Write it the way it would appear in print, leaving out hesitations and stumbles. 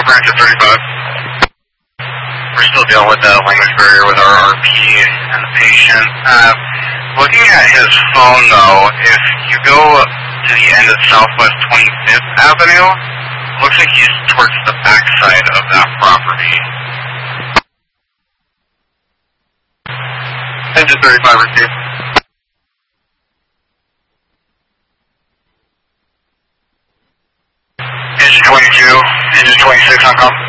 over into 35. We're still dealing with the language barrier with our RP and the patient. Looking at his phone, though, if you go to the end of Southwest 25th Avenue, looks like he's towards the backside of that property. Engine 35 received. Engine 22, engine 26 on call.